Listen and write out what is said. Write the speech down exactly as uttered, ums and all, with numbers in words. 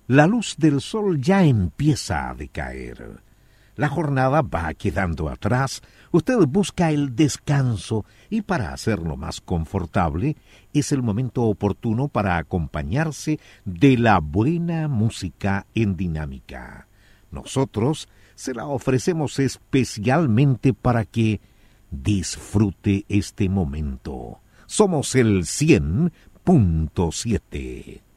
La luz del sol ya empieza a decaer. La jornada va quedando atrás, usted busca el descanso y para hacerlo más confortable es el momento oportuno para acompañarse de la buena música en dinámica. Nosotros se la ofrecemos especialmente para que disfrute este momento. Somos el cien punto siete.